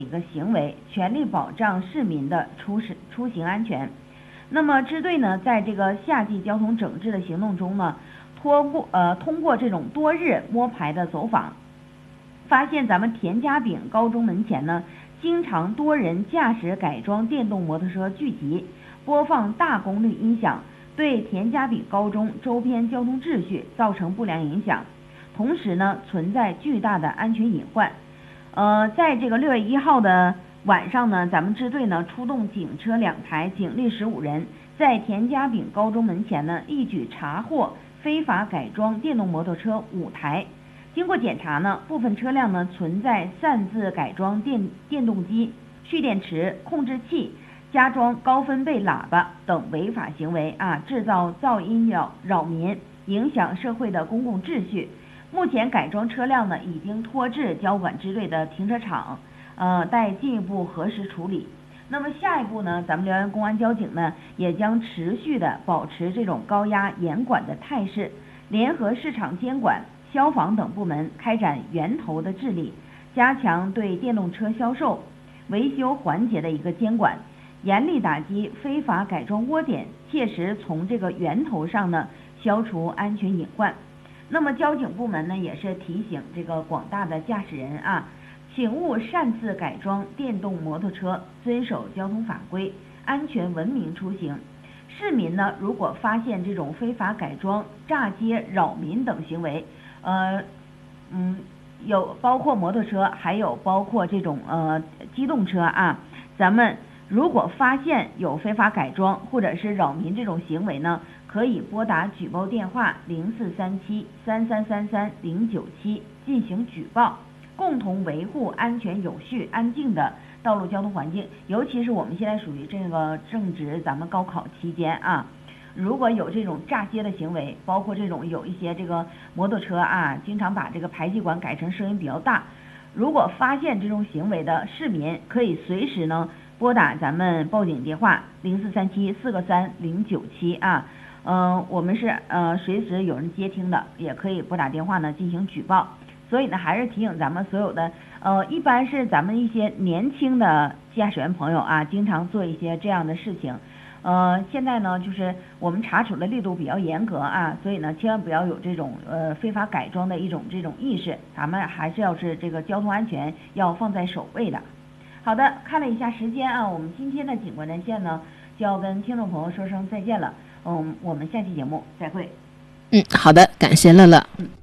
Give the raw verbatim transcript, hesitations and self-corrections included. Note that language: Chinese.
一个行为，全力保障市民的出行出行安全。那么支队呢，在这个夏季交通整治的行动中呢，通过呃通过这种多日摸排的走访，发现咱们田家炳高中门前呢，经常多人驾驶改装电动摩托车聚集，播放大功率音响，对田家炳高中周边交通秩序造成不良影响，同时呢，存在巨大的安全隐患。呃，在这个六月一号的晚上呢，咱们支队呢出动警车两台，警力十五人，在田家炳高中门前呢一举查获非法改装电动摩托车五台。经过检查呢，部分车辆呢存在擅自改装电电动机、蓄电池、控制器、加装高分贝喇叭等违法行为啊，制造噪音扰扰民，影响社会的公共秩序。目前改装车辆呢已经拖至交管支队的停车场，呃，待进一步核实处理。那么下一步呢，咱们辽源公安交警呢也将持续的保持这种高压严管的态势，联合市场监管、消防等部门开展源头的治理，加强对电动车销售、维修环节的一个监管，严厉打击非法改装窝点，切实从这个源头上呢消除安全隐患。那么交警部门呢也是提醒这个广大的驾驶人啊，请勿擅自改装电动摩托车，遵守交通法规，安全文明出行。市民呢如果发现这种非法改装、炸街、扰民等行为，呃嗯有包括摩托车，还有包括这种呃机动车啊，咱们如果发现有非法改装或者是扰民这种行为呢，可以拨打举报电话零四三七三三三三零九七进行举报，共同维护安全有序、安静的道路交通环境。尤其是我们现在属于这个正值咱们高考期间啊，如果有这种炸街的行为，包括这种有一些这个摩托车啊，经常把这个排气管改成声音比较大，如果发现这种行为的市民，可以随时呢拨打咱们报警电话零四三七四个三零九七啊，嗯、呃，我们是呃随时有人接听的，也可以拨打电话呢进行举报。所以呢，还是提醒咱们所有的呃，一般是咱们一些年轻的驾驶员朋友啊，经常做一些这样的事情。呃，现在呢，就是我们查处的力度比较严格啊，所以呢，千万不要有这种呃非法改装的一种这种意识，咱们还是要是这个交通安全要放在首位的。好的，看了一下时间啊，我们今天的警官连线呢就要跟听众朋友说声再见了。嗯，我们下期节目再会。 嗯，好的，感谢乐乐。 嗯。